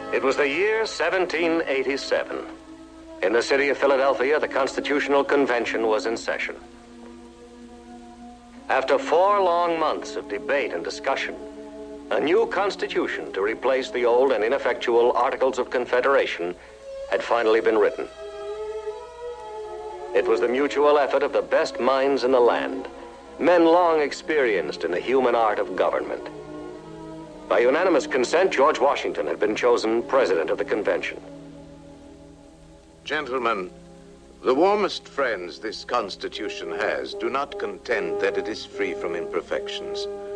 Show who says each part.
Speaker 1: It was the year 1787. In the city of Philadelphia, the Constitutional Convention was in session. After 4 long months of debate and discussion, a new constitution to replace the old and ineffectual Articles of Confederation had finally been written. It was the mutual effort of the best minds in the land, men long experienced in the human art of government. By unanimous consent, George Washington had been chosen president of the convention.
Speaker 2: Gentlemen, the warmest friends this Constitution has do not contend that it is free from imperfections.